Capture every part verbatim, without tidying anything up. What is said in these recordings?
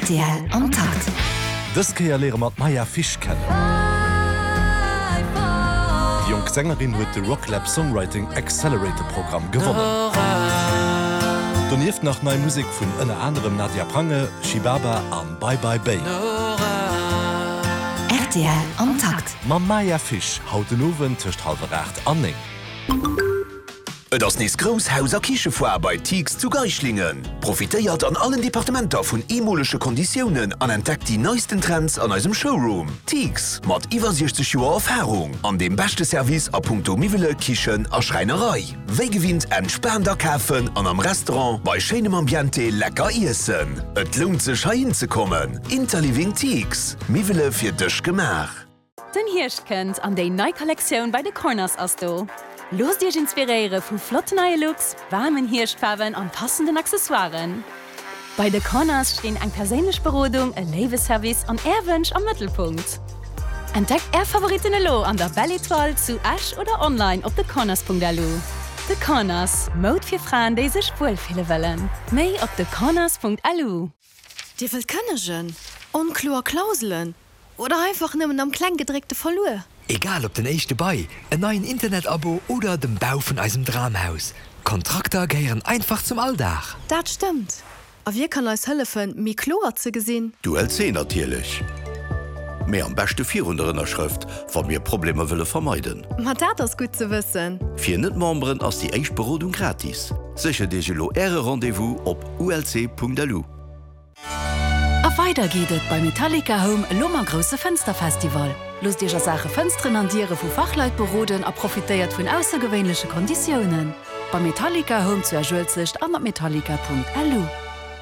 T L am Takt. Das kann ja lernen mit Maya Fisch kennen. Die junge Sängerin hat das Rocklab Songwriting Accelerator Programm gewonnen. Doniert nach neuer Musik von einer anderen Nadia Prange, Shibaba und Bye Bye Bay. R T L am Takt. Mit Maya Fisch haut den Ofen zwischen halb acht an neun. Das nächste Großhauser Kichefoire bei Tix zu Geischlingen. Profitiert an allen Departementer von emolische Konditionen an entdeckt die neuesten Trends an unserem Showroom. Tix, mit über sechzig Jahren Erfahrung, an dem besten Service a puncto Mivele, Kichen a Schreinerei. Wer gewinnt entspannter Kaufen an am Restaurant bei schönem Ambiente lecker essen. Es lohnt sich hinzukommen. Interliving Tix, Mivele für dich gemacht. Den Hirsch kennt an der neue Kollektion bei The Corners Asto. Los dich inspirieren von flotten neuen Looks, warmen Hirschfarben und passenden Accessoires. Bei The Corners stehen eine persönliche Beratung, ein Lebensservice und Erwunsch am Mittelpunkt. Entdeckt Ihr Favoriten Lo an der Belle-Étoile zu Asch oder online auf the corners punkt l u. The Corners, Mode für Frauen, die sich wohlfühlen wollen. Mehr auf the corners punkt l u. Die will können, unklar Klauseln oder einfach nur am Kleingedreckte verloren. Egal ob den echte bei, ein neues Internet-Abo oder dem Bau von einem Dramhaus. Kontrakte gehören einfach zum Alldach. Das stimmt. Aber wir können uns helfen, mehr klar zu sehen. Du L C natürlich. Mehr am besten vierhunderter Schrift, von mir Probleme will vermeiden. Man hat das gut zu wissen. Für Nicht-Membern ist die erste Beratung gratis. Sicher dir eure Rendezvous auf u l c punkt l u. A weiter geht es bei Metallica Home Lummer Große Fensterfestival. Los dir Sache Fenstern an Diere vu Fachleit beroden a profitiert vun außergewöhnliche Konditionen. Bei Metallica Home zu erschuldigt an metallica punkt l u.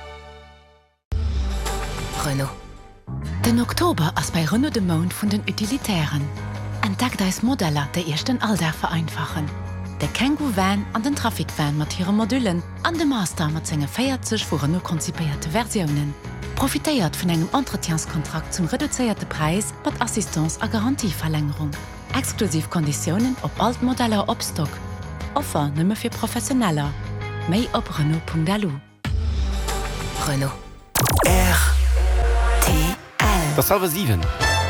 Renault. Den Oktober ass bei Renault de Mond vun den Utilitären. Entdeckt als Modeller der ersten Alldach vereinfachen. Der Kangoo Van an den Traffic Van mat ihre Modulen an de Master mat zinge feiertzig vu Renault konzipierte Versionen. Profitiert von einem Entretienskontrakt zum reduzierten Preis mit Assistance und Garantieverlängerung. Exklusiv Konditionen auf Altmodelle op Stock. Offer nur für Professioneller. Mehr auf Renault punkt l u. Renault. R T L. Das halbe sieben.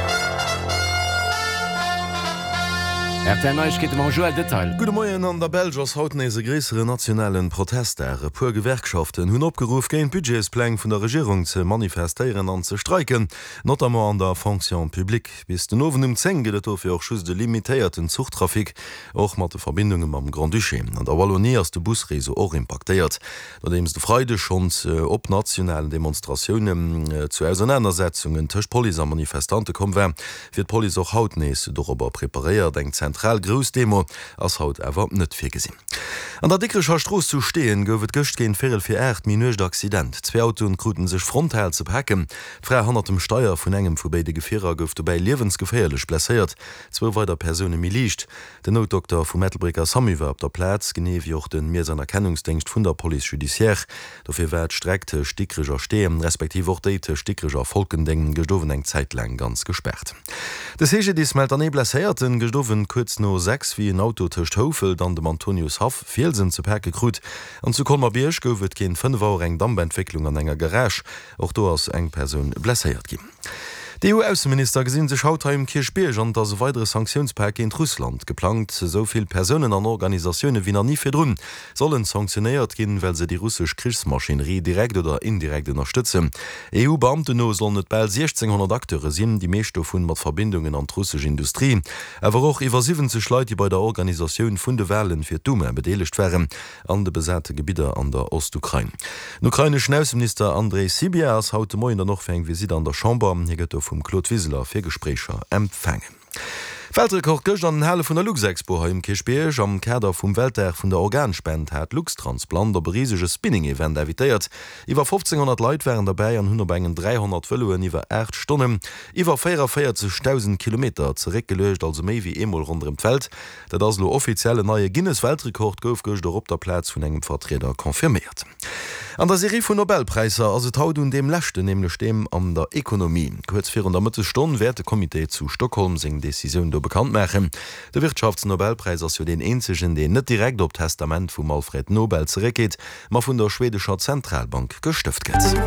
R T L Neues geht um Joel Detail. Gute Morgen an der Belgiers haut nese größere nationalen Protester. Pur Gewerkschaften hun opgerufen gegen Budgetsplan von der Regierung zu manifestieren und zu streiken, notamment an der Fonction publique. Bis den Ofen um zehn geht es auch Schuss de limitierten Zugtrafik, auch mit den Verbindungen mit dem Grand Duché. An der Wallonie ist der Busreise auch impactiert. Nachdem es die Freude schon äh, ob nationalen Demonstrationen äh, zu Auseinandersetzungen zwischen Polizei und Manifestanten kommen werden, wird die Polizei auch hautnäs darüber präpariert, denkt zentral Großdemo als haut erwer net fir gesinn. An der Dickrecher Stroos zu stehen goufet gëcht gen Ferel fir Ächt minuch d'Accident. Zwei Autoen kruten sech frontal ze packen. dreihundert dem Steuer vun engem vu beide Gefährer gouft bei lebensgefährlich blessiert. Zwo weiter Personen mi liicht. Den Notdoktor vum Metalbreker Samiwer op der Platz gene wie auch den mir an Erkennungsdenst vun der Police Judiciaire. Dofir wär streckte Stickreger stehen, respektiv auch deite Stickreger Folkendingen gestowen eng Zeitlang ganz gesperrt. Das hege dis meldt an e blessierten gestowen kurz no sechs wie ein Auto töcht Hofel dann dem Antonius Haff Fehlsinn zu Perke krut. Und zu Kolmarbiersch goufet gen fünf Wochen eng Dammbeentwicklung an enger Garage, auch do ass eng Person blessiert gin. Die E U-Außenminister gesinn sech haut im Kirchbeerg an dats weitere Sanktionspaket in Russland geplant. Soviel Personen an Organisationen wie noch nie firrun sollen sanktioniert gin, weil se die russsisch Kriegsmaschinerie direkt oder indirekt unterstützen. E U-Beamte no sollen net bald sechzehnhundert Akteure sinn, die meeschte vun mat Verbindungen an russsisch Industrie. Awer auch iwwer siebzig Leute, die bei der Organisation vun de Wellen fir Dume bedeligt wären an de besäte Gebiete an der Ostukraine. Den ukrainischen Außenminister Andrei Sybiha haut Moin noch fäng wie sie an der Chamber vum Claude Wieseler fir Gesprächer empfangen. Weltrekord gëcht an den Halle vun der Luxexpo im Kirchbeerg am Kader vum Welttag vun der Organspend hat Luxtransplant der beriesege Spinning-Event evitéiert. Iwer fünfzehnhundert Leiit wären dabei an hunderbengen dreihundert Vëlloen iwwer acht Stunden, iwwer vierundvierzigtausend Kilometer zeréckgelecht also méi wie emol rund dem Feld, dat ass lo offizielle neue Guinness-Weltrekord gouf goch der op der Platz vun engem Vertreter konfirmiert. An der Serie vun Nobelpreiser as et haut un dem Lächte nämlich dem an der Ökonomie. Kurz vir der Mitte Stunde werd de Komitee zu Stockholm seg Decision do bekannt machen. Der Wirtschaftsnobelpreis ass für den einzigen, den net direkt op Testament vum Alfred Nobel zereket, ma vun der schwedischer Zentralbank gestift gët.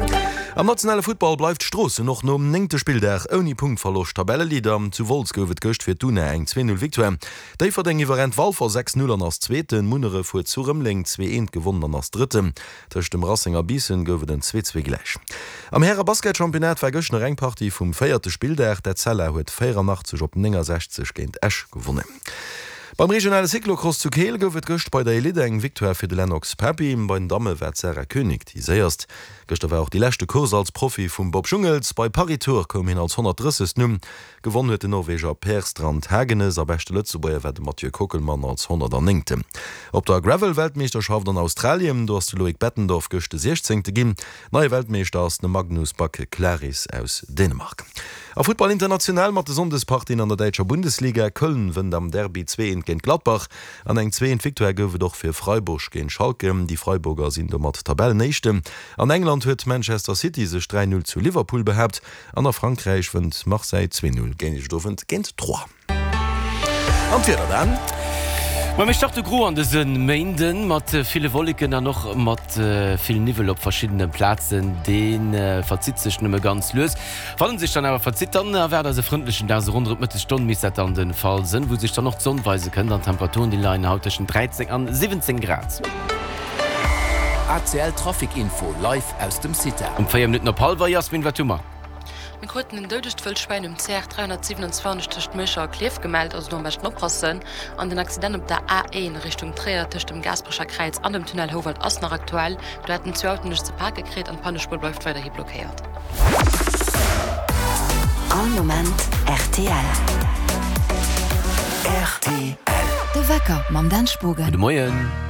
Am nationale Football bleibt Strosse noch no nengte Spiel der oni Punkt verlocht Tabellelieder zu Wolz gowet gocht fir Dune eng zwei null Viktoire. Dei verdeng iwwerent Wal vor sechs null an ass zweeten Munere vu Zuremling zwei eins gewonnen ass dritte. Tech dem Rassinger Bissen gowe den zwei zwei gleich. Am Herrer Basketchampionat war gochne Rengparty vum feierte Spiel der der Zeller huet vierundachtzig op sechzig géint Esch gewonnen. Beim regionale Cyclocross zu Kehl gouft gocht bei der Elite eng Viktoire fir de Lennox Pepi bei Damme wär Zerrer König die séierst. Gocht war auch die lächte Kurs als Profi vum Bob Schungels bei Paritour kom hin als hundertdreißig Numm gewonnen huet de Norweger Perstrand Hägenes a beste Lützebauer wär de Mathieu Kockelmann als hundertneunte. Op der Gravel-Weltmeisterschaft an Australien do hast Loic Bettendorf gochte sechzehnte ginn, neue Weltmeister ass de Magnus Backe Claris aus Dänemark. A Football international mat de Sondespartin an der Deitscher Bundesliga Köln wën am Derby zwei gegen Gladbach an eng zwei Viktoire gowe doch fir Freiburg gegen Schalke. Die Freiburger sind mat Tabellennechte. An England huet Manchester City sech drei null zu Liverpool behabt. An der Frankreich wënd Marseille zwei null gegen Stoffen gent drei. Am Vierter dann. Ma mich dachte gro an dessen Mainden mat äh, viele Wolken an noch mat äh, viel Nivel op verschiedene Plätzen den äh, verzit sich nëmme ganz los. Fallen sich dann aber verzittern erwer se freundlichen der rund mit Stunden mis an den Fall sind, wo sich dann noch Sonnenweise können an Temperaturen die Leine hautschen dreizehn an siebzehn Grad. A C L Trafikinfo live aus dem City. Um vier Minuten Paul war Jasmin Watuma. Min Koten den deudecht Vëllschwein um C R dreihundertsiebenundzwanzig Mcher Kleef gemeldt ass no mecht oppassen an den Accident op der A eins Richtung Träer tech dem Gasbrecher Kreiz an dem Tunnel Howald ass noch aktuell, du hat den zu autenech ze Park gekret an Pannespur läuft weiter hi blockiert. An Moment R T L R T L De Wecker mam den Spugen. Gute Morgen.